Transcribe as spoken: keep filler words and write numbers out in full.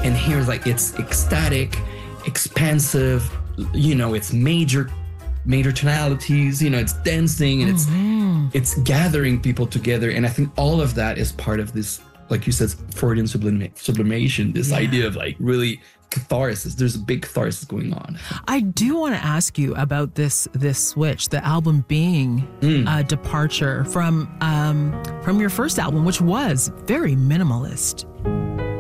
And here, like, it's ecstatic, expansive, you know, it's major, major tonalities, you know, it's dancing and mm-hmm. it's, it's gathering people together. And I think all of that is part of this, like you said, Freudian sublima- sublimation, this yeah. idea of like really catharsis. There's a big catharsis going on. I do want to ask you about this this switch, the album being Mm. a departure from um, from your first album, which was very minimalist.